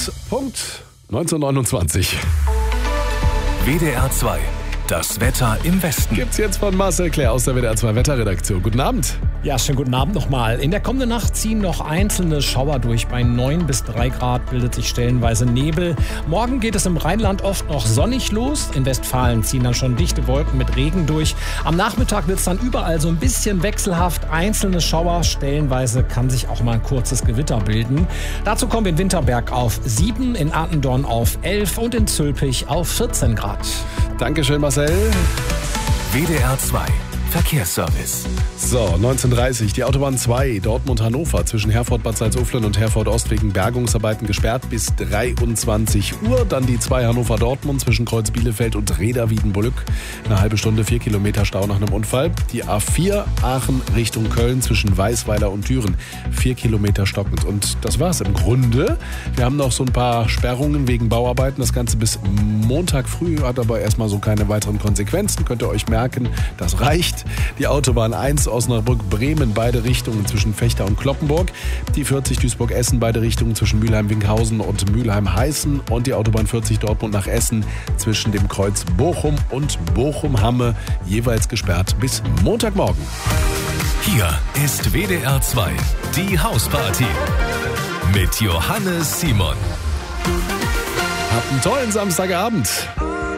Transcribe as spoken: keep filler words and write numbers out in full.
ist Punkt neunzehnhundertneunundzwanzig. W D R zwei. Das Wetter im Westen. Gibt's jetzt von Marcel Claire aus der W D R zwei Wetterredaktion. Guten Abend. Ja, schönen guten Abend nochmal. In der kommenden Nacht ziehen noch einzelne Schauer durch. Bei neun bis drei Grad bildet sich stellenweise Nebel. Morgen geht es im Rheinland oft noch sonnig los. In Westfalen ziehen dann schon dichte Wolken mit Regen durch. Am Nachmittag wird es dann überall so ein bisschen wechselhaft. Einzelne Schauer, stellenweise kann sich auch mal ein kurzes Gewitter bilden. Dazu kommen wir in Winterberg auf sieben, in Attendorn auf elf und in Zülpich auf vierzehn Grad. Dankeschön, Marcel. W D R zwei. Verkehrsservice. So, neunzehn Uhr dreißig, die Autobahn zwei, Dortmund-Hannover, zwischen Herford-Bad Salzuflen und Herford-Ost wegen Bergungsarbeiten gesperrt bis dreiundzwanzig Uhr. Dann die zwei Hannover-Dortmund zwischen Kreuz Bielefeld und Reda-Wiedenbrück. Eine halbe Stunde, vier Kilometer Stau nach einem Unfall. Die A vier Aachen Richtung Köln zwischen Weißweiler und Düren. Vier Kilometer stockend. Und das war's im Grunde. Wir haben noch so ein paar Sperrungen wegen Bauarbeiten. Das Ganze bis Montag früh, hat aber erstmal so keine weiteren Konsequenzen. Könnt ihr euch merken, das reicht. Die Autobahn eins Osnabrück-Bremen, beide Richtungen zwischen Vechta und Cloppenburg. Die vierzig Duisburg-Essen, beide Richtungen zwischen Mülheim-Winkhausen und Mülheim-Heißen. Und die Autobahn vierzig Dortmund nach Essen zwischen dem Kreuz Bochum und Bochum-Hamme, jeweils gesperrt bis Montagmorgen. Hier ist W D R zwei, die Hausparty mit Johannes Simon. Habt einen tollen Samstagabend.